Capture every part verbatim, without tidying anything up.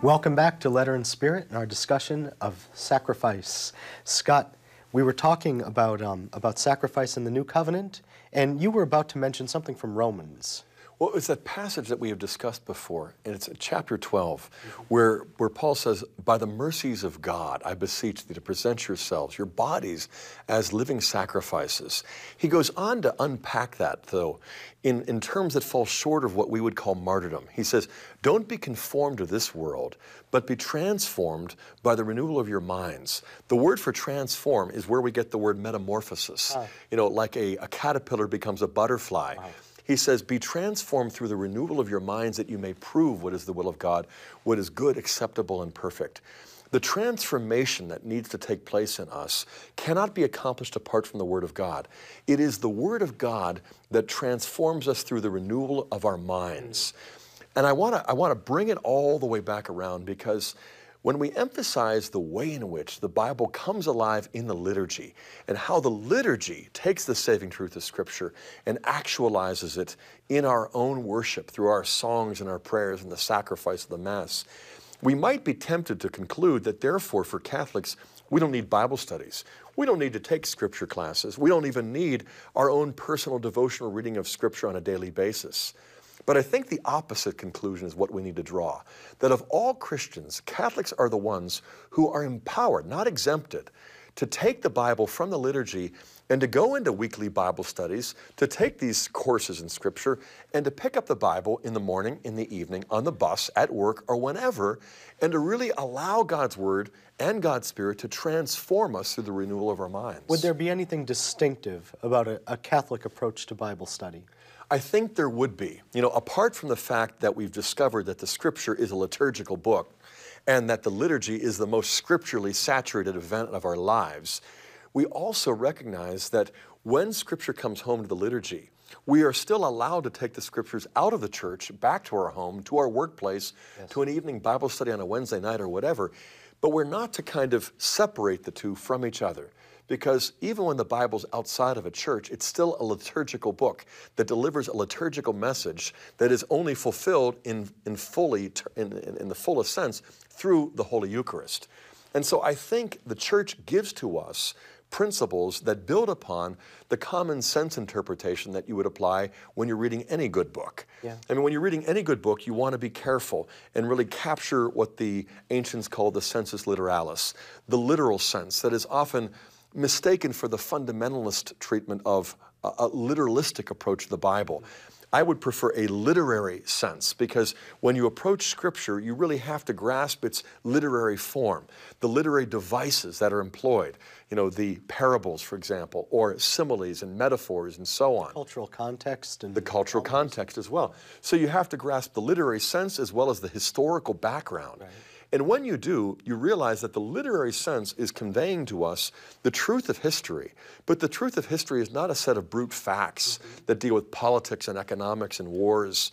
Welcome back to Letter and Spirit and our discussion of sacrifice. Scott, we were talking about, um, about sacrifice in the New Covenant, and you were about to mention something from Romans. Well, it's that passage that we have discussed before, and it's chapter twelve, where, where Paul says, by the mercies of God, I beseech thee to present yourselves, your bodies, as living sacrifices. He goes on to unpack that, though, in, in terms that fall short of what we would call martyrdom. He says, don't be conformed to this world, but be transformed by the renewal of your minds. The word for transform is where we get the word metamorphosis. Oh. You know, like a, a caterpillar becomes a butterfly. Wow. He says, be transformed through the renewal of your minds that you may prove what is the will of God, what is good, acceptable, and perfect. The transformation that needs to take place in us cannot be accomplished apart from the Word of God. It is the Word of God that transforms us through the renewal of our minds. And I want to I want to bring it all the way back around, because when we emphasize the way in which the Bible comes alive in the liturgy and how the liturgy takes the saving truth of Scripture and actualizes it in our own worship through our songs and our prayers and the sacrifice of the Mass, we might be tempted to conclude that therefore for Catholics, we don't need Bible studies. We don't need to take Scripture classes. We don't even need our own personal devotional reading of Scripture on a daily basis. But I think the opposite conclusion is what we need to draw, that of all Christians, Catholics are the ones who are empowered, not exempted, to take the Bible from the liturgy and to go into weekly Bible studies, to take these courses in Scripture, and to pick up the Bible in the morning, in the evening, on the bus, at work, or whenever, and to really allow God's Word and God's Spirit to transform us through the renewal of our minds. Would there be anything distinctive about a, a Catholic approach to Bible study? I think there would be. You know, apart from the fact that we've discovered that the Scripture is a liturgical book and that the liturgy is the most scripturally saturated event of our lives, we also recognize that when Scripture comes home to the liturgy, we are still allowed to take the Scriptures out of the church, back to our home, to our workplace, yes, to an evening Bible study on a Wednesday night or whatever, but we're not to kind of separate the two from each other. Because even when the Bible's outside of a church, it's still a liturgical book that delivers a liturgical message that is only fulfilled in, in, fully, in, in, in the fullest sense through the Holy Eucharist. And so I think the church gives to us principles that build upon the common sense interpretation that you would apply when you're reading any good book. Yeah. I mean, when you're reading any good book, you want to be careful and really capture what the ancients called the sensus literalis, the literal sense that is often mistaken for the fundamentalist treatment of a, a literalistic approach to the Bible. I would prefer a literary sense, because when you approach Scripture, you really have to grasp its literary form, the literary devices that are employed, you know, the parables, for example, or similes and metaphors and so on. Cultural context. And the cultural context as well. So you have to grasp the literary sense as well as the historical background. Right. And when you do, you realize that the literary sense is conveying to us the truth of history. But the truth of history is not a set of brute facts mm-hmm. that deal with politics and economics and wars.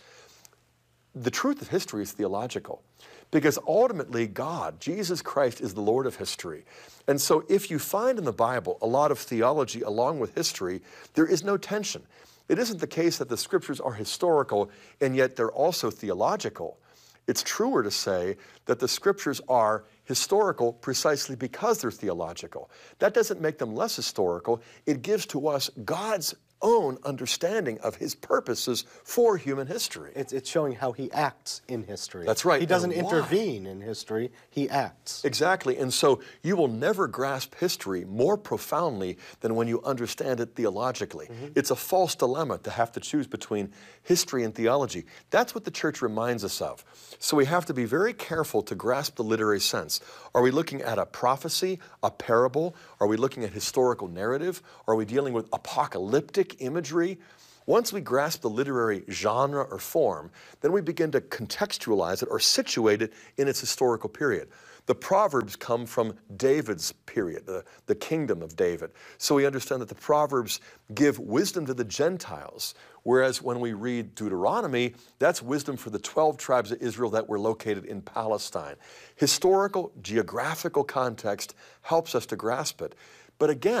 The truth of history is theological. Because ultimately, God, Jesus Christ, is the Lord of history. And so if you find in the Bible a lot of theology along with history, there is no tension. It isn't the case that the Scriptures are historical and yet they're also theological. It's truer to say that the Scriptures are historical precisely because they're theological. That doesn't make them less historical. It gives to us God's own understanding of His purposes for human history. It's, it's showing how He acts in history. That's right. He doesn't intervene in history, He acts. Exactly. And so you will never grasp history more profoundly than when you understand it theologically. Mm-hmm. It's a false dilemma to have to choose between history and theology. That's what the Church reminds us of. So we have to be very careful to grasp the literary sense. Are we looking at a prophecy, a parable? Are we looking at historical narrative? Are we dealing with apocalyptic imagery? Once we grasp the literary genre or form, then we begin to contextualize it or situate it in its historical period. The Proverbs come from David's period, the, the kingdom of David. So we understand that the Proverbs give wisdom to the Gentiles, whereas when we read Deuteronomy, that's wisdom for the twelve tribes of Israel that were located in Palestine. Historical, geographical context helps us to grasp it. But again,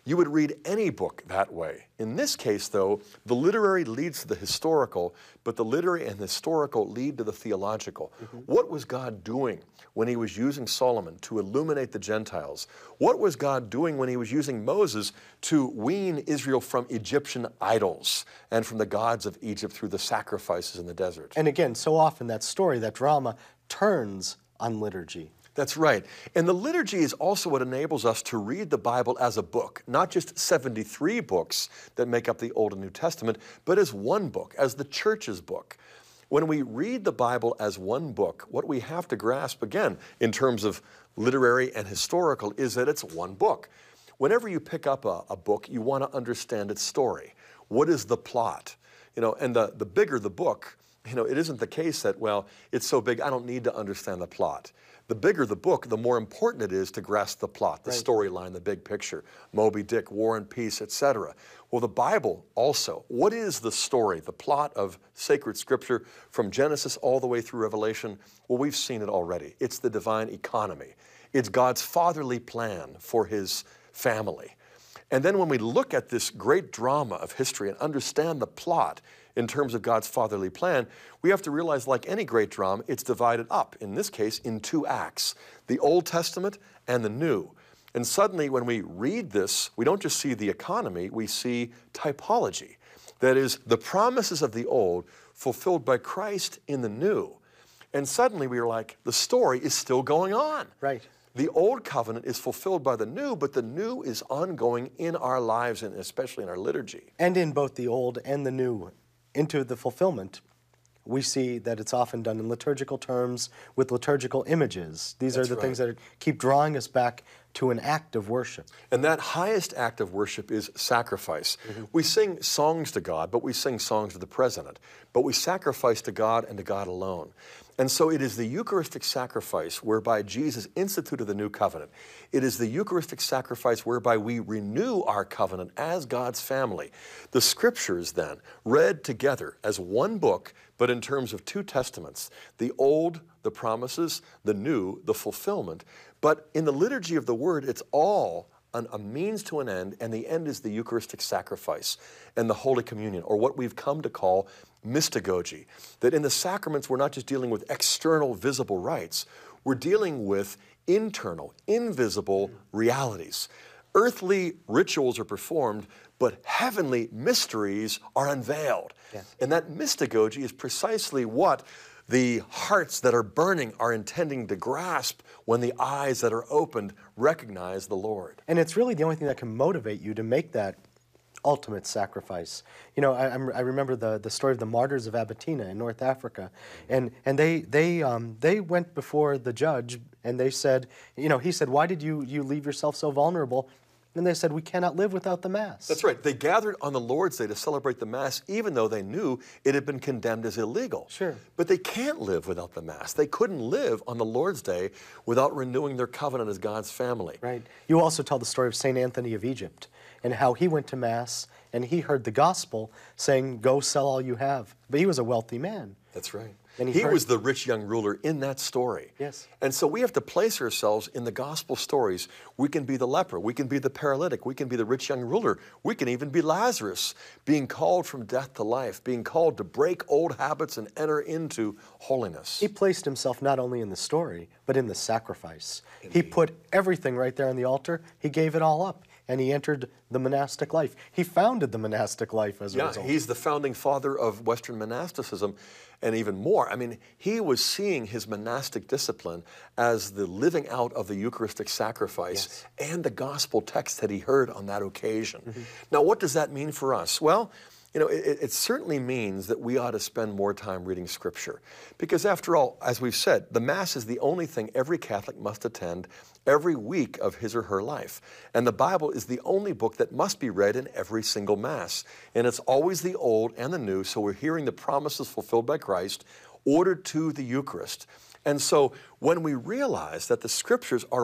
You would read any book that way. In this case, though, the literary leads to the historical, but the literary and historical lead to the theological. Mm-hmm. What was God doing when he was using Solomon to illuminate the Gentiles? What was God doing when he was using Moses to wean Israel from Egyptian idols and from the gods of Egypt through the sacrifices in the desert? And again, so often that story, that drama, turns on liturgy. That's right. And the liturgy is also what enables us to read the Bible as a book, not just seventy-three books that make up the Old and New Testament, but as one book, as the church's book. When we read the Bible as one book, what we have to grasp, again, in terms of literary and historical, is that it's one book. Whenever you pick up a, a book, you want to understand its story. What is the plot? You know, and the, the bigger the book, you know, it isn't the case that, well, it's so big, I don't need to understand the plot. The bigger the book, the more important it is to grasp the plot, the right. storyline, the big picture, Moby Dick, War and Peace, et cetera. Well, the Bible also, what is the story, the plot of sacred scripture from Genesis all the way through Revelation? Well, we've seen it already. It's the divine economy. It's God's fatherly plan for his family. And then when we look at this great drama of history and understand the plot in terms of God's fatherly plan, we have to realize, like any great drama, it's divided up, in this case, in two acts, the Old Testament and the New. And suddenly, when we read this, we don't just see the economy, we see typology. That is, the promises of the Old fulfilled by Christ in the New. And suddenly we are like, the story is still going on. Right. The Old Covenant is fulfilled by the New, but the New is ongoing in our lives and especially in our liturgy. And in both the Old and the New, into the fulfillment, we see that it's often done in liturgical terms with liturgical images. These That's are the right. things that keep drawing us back to an act of worship. And that highest act of worship is sacrifice. Mm-hmm. We sing songs to God, but we sing songs to the President. But we sacrifice to God and to God alone. And so it is the Eucharistic sacrifice whereby Jesus instituted the new covenant. It is the Eucharistic sacrifice whereby we renew our covenant as God's family. The Scriptures, then, read together as one book, but in terms of two testaments, the Old, the promises, the New, the fulfillment. But in the liturgy of the Word, it's all an, a means to an end, and the end is the Eucharistic sacrifice and the Holy Communion, or what we've come to call mystagogy. That in the sacraments, we're not just dealing with external, visible rites. We're dealing with internal, invisible realities. Earthly rituals are performed, but heavenly mysteries are unveiled. Yes. And that mystagogy is precisely what the hearts that are burning are intending to grasp when the eyes that are opened recognize the Lord. And it's really the only thing that can motivate you to make that ultimate sacrifice. You know, I, I remember the, the story of the martyrs of Abitina in North Africa, and and they they um, they went before the judge and they said, you know, he said, why did you you leave yourself so vulnerable? And they said, we cannot live without the Mass. That's right. They gathered on the Lord's Day to celebrate the Mass, even though they knew it had been condemned as illegal. Sure. But they can't live without the Mass. They couldn't live on the Lord's Day without renewing their covenant as God's family. Right. You also tell the story of Saint Anthony of Egypt and how he went to Mass and he heard the gospel saying, go sell all you have. But he was a wealthy man. That's right. And he he heard, was the rich young ruler in that story. Yes. And so we have to place ourselves in the gospel stories. We can be the leper. We can be the paralytic. We can be the rich young ruler. We can even be Lazarus, being called from death to life, being called to break old habits and enter into holiness. He placed himself not only in the story, but in the sacrifice. Indeed. He put everything right there on the altar. He gave it all up. And he entered the monastic life. He founded the monastic life as a yeah, result. He's the founding father of Western monasticism, and even more. I mean, he was seeing his monastic discipline as the living out of the Eucharistic sacrifice yes. and the gospel text that he heard on that occasion. Mm-hmm. Now, what does that mean for us? Well, you know, it, it certainly means that we ought to spend more time reading Scripture. Because after all, as we've said, the Mass is the only thing every Catholic must attend every week of his or her life. And the Bible is the only book that must be read in every single Mass. And it's always the Old and the New, so we're hearing the promises fulfilled by Christ, ordered to the Eucharist. And so when we realize that the Scriptures are